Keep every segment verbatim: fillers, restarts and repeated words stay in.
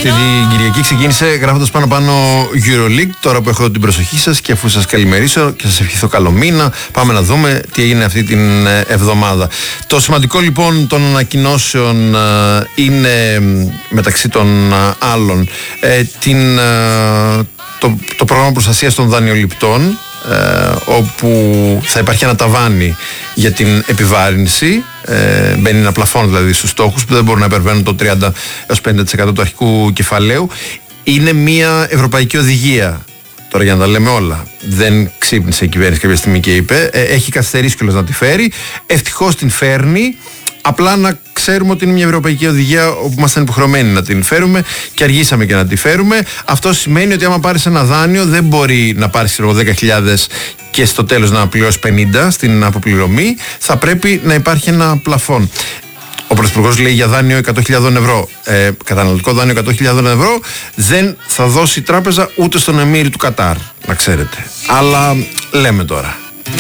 Αυτή την Κυριακή ξεκίνησε γράφοντας πάνω πάνω EuroLeague. Τώρα που έχω την προσοχή σας και αφού σας καλημερίσω και σας ευχηθώ καλό μήνα, πάμε να δούμε τι έγινε αυτή την εβδομάδα. Το σημαντικό λοιπόν των ανακοινώσεων είναι μεταξύ των άλλων την, το, το πρόγραμμα προστασίας των δανειοληπτών, Ε, όπου θα υπάρχει ένα ταβάνι για την επιβάρυνση. ε, Μπαίνει ένα πλαφόν δηλαδή στους στόχους που δεν μπορούν να υπερβαίνουν το τριάντα έως πενήντα τοις εκατό του αρχικού κεφαλαίου. Είναι μια ευρωπαϊκή οδηγία. Τώρα για να τα λέμε όλα, δεν ξύπνησε η κυβέρνηση κάποια στιγμή και είπε, ε, έχει καθυστερήσει κιόλας να τη φέρει. Ευτυχώς την φέρνει. Απλά να ξέρουμε ότι είναι μια ευρωπαϊκή οδηγία όπου ήμασταν υποχρεωμένοι να την φέρουμε και αργήσαμε και να τη φέρουμε. Αυτό σημαίνει ότι άμα πάρεις ένα δάνειο δεν μπορεί να πάρεις δέκα χιλιάδες και στο τέλος να πληρώσεις πενήντα στην αποπληρωμή. Θα πρέπει να υπάρχει ένα πλαφόν. Ο Πρωθυπουργός λέει για δάνειο εκατό χιλιάδες ευρώ, ε, καταναλωτικό δάνειο εκατό χιλιάδες ευρώ, δεν θα δώσει η τράπεζα ούτε στον εμμύρη του Κατάρ, να ξέρετε. Αλλά λέμε τώρα.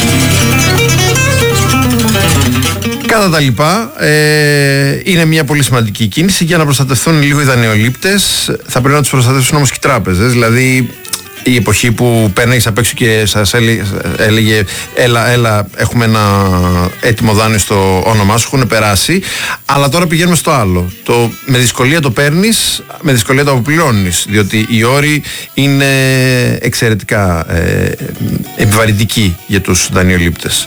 Κατά τα λοιπά, ε, είναι μια πολύ σημαντική κίνηση για να προστατευτούν λίγο οι δανειολήπτες. Θα πρέπει να τους προστατεύσουν όμως και οι τράπεζες. Δηλαδή, η εποχή που παίρνεις απ' έξω και σας έλεγε έλα, έλα, έχουμε ένα έτοιμο δάνειο στο όνομά σου, έχουν περάσει. Αλλά τώρα πηγαίνουμε στο άλλο. Το, με δυσκολία το παίρνεις, με δυσκολία το αποπληρώνεις. Διότι οι όροι είναι εξαιρετικά ε, επιβαρυντικοί για τους δανειολήπτες.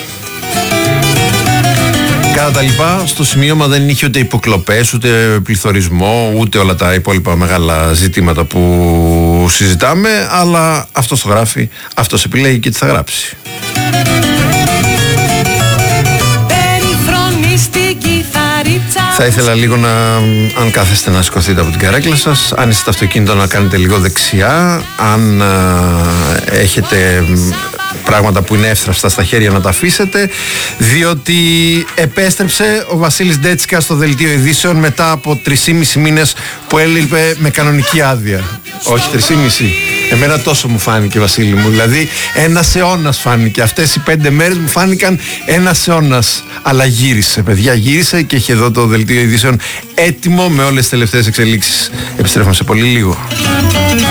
Κατά τα λοιπά, στο σημείωμα δεν είχε ούτε υποκλοπές, ούτε πληθωρισμό, ούτε όλα τα υπόλοιπα μεγάλα ζητήματα που συζητάμε, αλλά αυτός το γράφει, αυτός επιλέγει και τι θα γράψει. Θα ήθελα λίγο να, αν κάθεστε να σηκωθείτε από την καρέκλα σας, αν είστε στο αυτοκίνητο να κάνετε λίγο δεξιά, αν α, έχετε πράγματα που είναι εύθραυστα στα χέρια να τα αφήσετε, διότι επέστρεψε ο Βασίλης Ντέτσικα στο δελτίο ειδήσεων μετά από τρεισήμισι μήνες που έλειπε με κανονική άδεια. Όχι τρεισήμισι. Εμένα τόσο μου φάνηκε, Βασίλη μου. Δηλαδή ένας αιώνας φάνηκε. Αυτές οι πέντε μέρες μου φάνηκαν ένας αιώνας. Αλλά γύρισε, παιδιά, γύρισε και έχει εδώ το δελτίο ειδήσεων έτοιμο με όλες τις τελευταίες εξελίξεις. Επιστρέφουμε σε πολύ λίγο.